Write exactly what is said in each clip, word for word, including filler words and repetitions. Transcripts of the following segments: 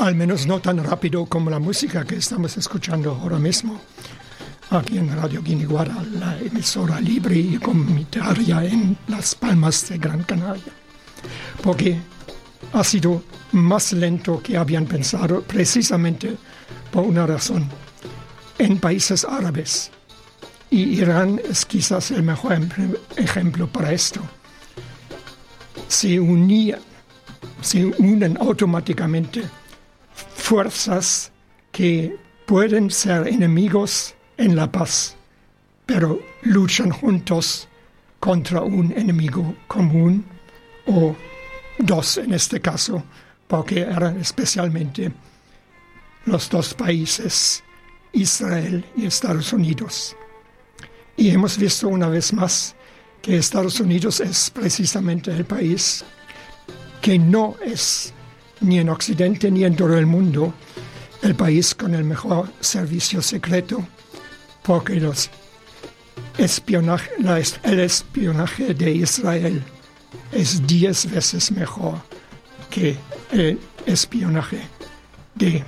al menos no tan rápido como la música que estamos escuchando ahora mismo, aquí en Radio Guiniguara, la emisora libre y comunitaria en Las Palmas de Gran Canaria. Porque ha sido más lento que habían pensado, precisamente por una razón. En países árabes, y Irán es quizás el mejor ejemplo para esto, se unían, se unen automáticamente fuerzas que pueden ser enemigos en la paz, pero luchan juntos contra un enemigo común, o dos en este caso, porque eran especialmente los dos países, Israel y Estados Unidos. Y hemos visto una vez más que Estados Unidos es precisamente el país que no es, ni en Occidente ni en todo el mundo, el país con el mejor servicio secreto, porque los espionaje, la, el espionaje de Israel es diez veces mejor que el espionaje de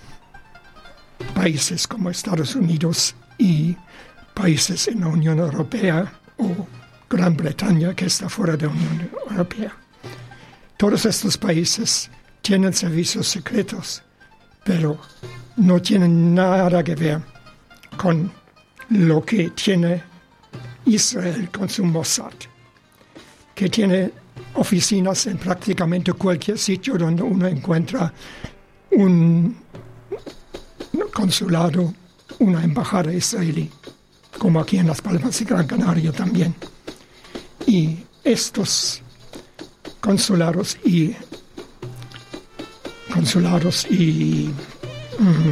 países como Estados Unidos y países en la Unión Europea o Gran Bretaña, que está fuera de la Unión Europea. Todos estos países tienen servicios secretos, pero no tienen nada que ver con lo que tiene Israel con su Mossad, que tiene oficinas en prácticamente cualquier sitio donde uno encuentra un consulado, una embajada israelí, como aquí en Las Palmas de Gran Canaria también. Y estos consulados y consulados y, mm,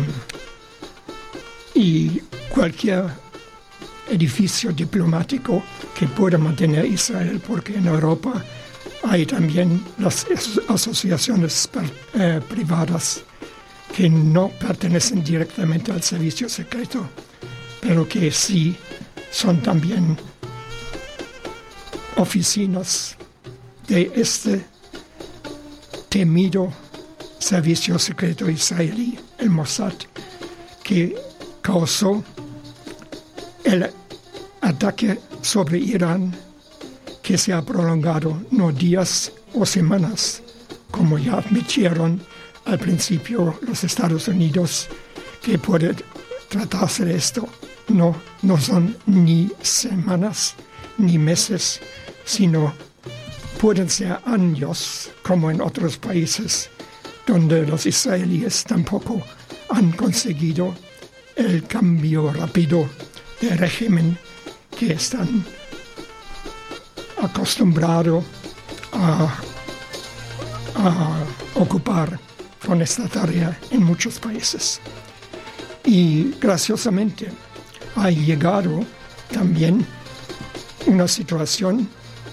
y cualquier edificio diplomático que pueda mantener Israel, porque en Europa hay también las asociaciones eh, privadas que no pertenecen directamente al servicio secreto, pero que sí son también oficinas de este temido servicio secreto israelí, el Mossad, que causó el ataque sobre Irán, que se ha prolongado no días o semanas, como ya admitieron al principio los Estados Unidos, que puede tratarse de esto. No, no son ni semanas ni meses, sino pueden ser años, como en otros países, donde los israelíes tampoco han conseguido el cambio rápido de régimen que están acostumbrados a, a ocupar con esta tarea en muchos países. Y graciosamente ha llegado también una situación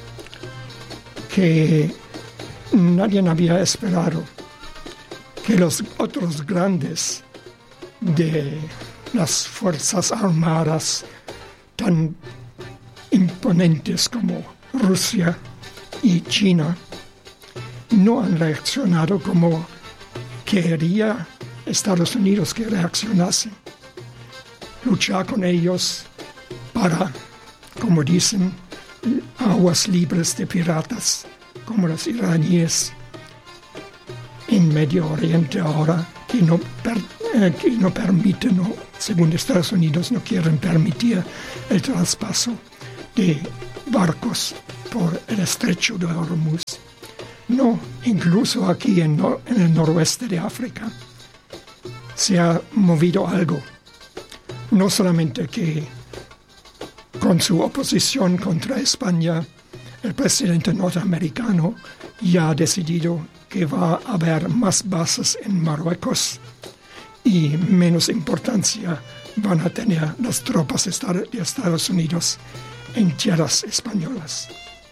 que nadie había esperado, que los otros grandes de las fuerzas armadas tan imponentes como Rusia y China no han reaccionado como quería Estados Unidos que reaccionasen. Luchar con ellos para, como dicen, aguas libres de piratas, como los iraníes en Medio Oriente ahora, que no, per, eh, que no permiten, o, según Estados Unidos, no quieren permitir el traspaso de barcos por el estrecho de Hormuz. No, incluso aquí en, nor- en el noroeste de África se ha movido algo. No solamente que con su oposición contra España, el presidente norteamericano ya ha decidido que va a haber más bases en Marruecos y menos importancia van a tener las tropas de Estados Unidos en tierras españolas.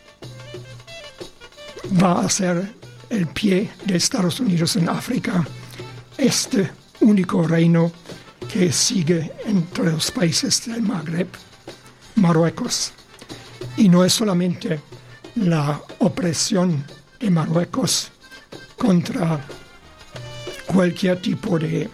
Va a ser el pie de Estados Unidos en África, este único reino que sigue entre los países del Magreb, Marruecos. Y no es solamente la opresión de Marruecos contra cualquier tipo de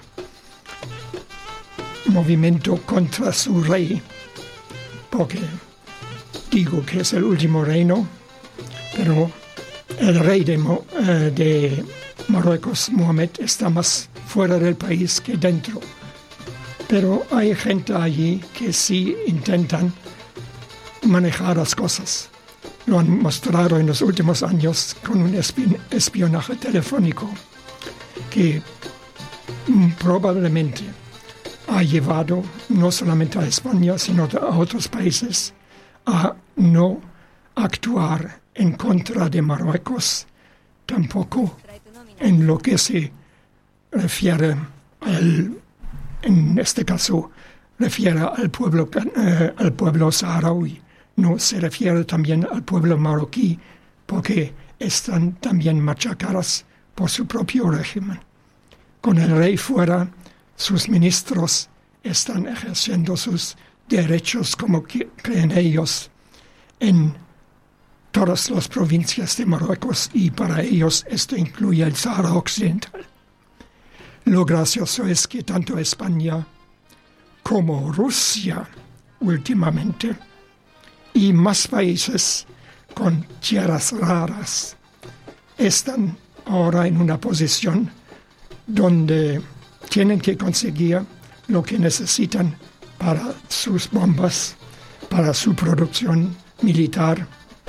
movimiento contra su rey, porque digo que es el último reino, pero el rey de, Mo, eh, de Marruecos, Mohamed, está más fuera del país que dentro. Pero hay gente allí que sí intentan manejar las cosas. Lo han mostrado en los últimos años con un espionaje telefónico que probablemente ha llevado no solamente a España, sino a otros países a no actuar en contra de Marruecos, tampoco en lo que se refiere al, en este caso, refiere al pueblo, eh, al pueblo saharaui. No se refiere también al pueblo marroquí, porque están también machacados por su propio régimen. Con el rey fuera, sus ministros están ejerciendo sus derechos como que creen ellos en todas las provincias de Marruecos, y para ellos esto incluye el Sahara Occidental. Lo gracioso es que tanto España como Rusia últimamente y más países con tierras raras están ahora en una posición donde tienen que conseguir lo que necesitan para sus bombas, para su producción militar,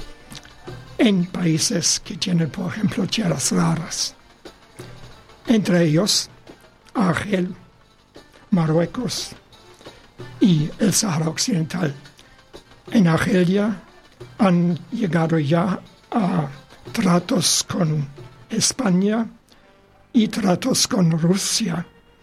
en países que tienen, por ejemplo, tierras raras. Entre ellos, Argel, Marruecos y el Sahara Occidental. En Argelia han llegado ya a tratos con España y tratos con Rusia.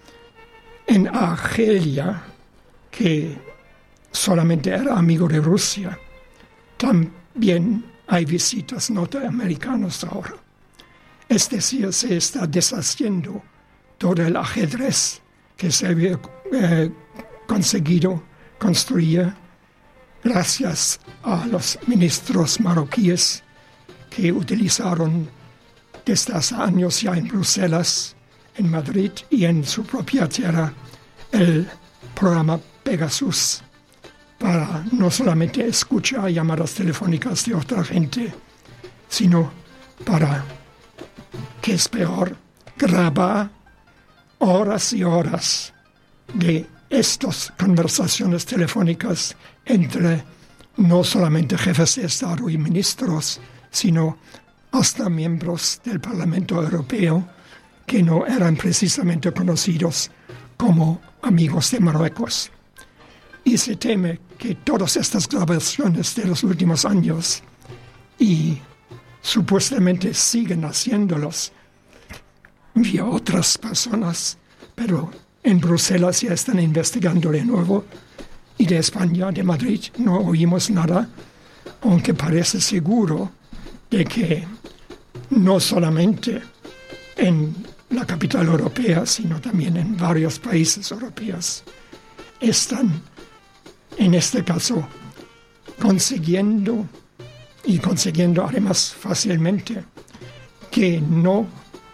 En Argelia, que solamente era amigo de Rusia, también hay visitas norteamericanas ahora. Es decir, se está deshaciendo todo el ajedrez que se había eh, conseguido construir gracias a los ministros marroquíes que utilizaron desde hace años ya en Bruselas, en Madrid y en su propia tierra el programa Pegasus, para no solamente escuchar llamadas telefónicas de otra gente, sino para, que es peor, grabar horas y horas de estas conversaciones telefónicas entre no solamente jefes de Estado y ministros, sino hasta miembros del Parlamento Europeo que no eran precisamente conocidos como amigos de Marruecos. Y se teme que todas estas grabaciones de los últimos años, y supuestamente siguen haciéndolos vía otras personas, pero en Bruselas ya están investigando de nuevo, y de España, de Madrid, no oímos nada, aunque parece seguro de que no solamente en la capital europea, sino también en varios países europeos, están, en este caso, consiguiendo, y consiguiendo además fácilmente, que no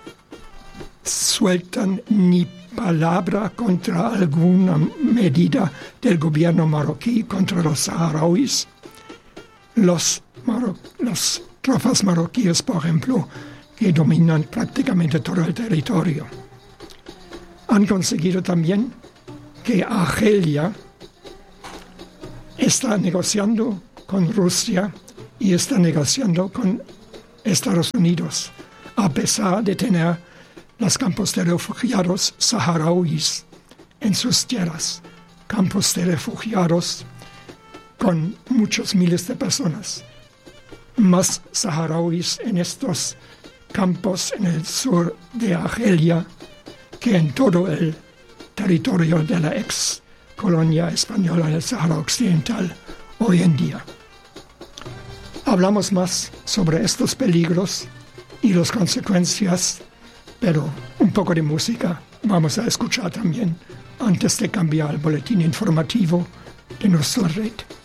sueltan ni palabra contra alguna medida del gobierno marroquí contra los saharauis. Los, Maro- las tropas marroquíes, por ejemplo, que dominan prácticamente todo el territorio, han conseguido también que Argelia está negociando con Rusia y está negociando con Estados Unidos, a pesar de tener los campos de refugiados saharauis en sus tierras, campos de refugiados con muchos miles de personas, más saharauis en estos campos en el sur de Argelia que en todo el territorio de la ex colonia española del Sahara Occidental hoy en día. Hablamos más sobre estos peligros y las consecuencias, pero un poco de música vamos a escuchar también antes de cambiar el boletín informativo de nuestra red.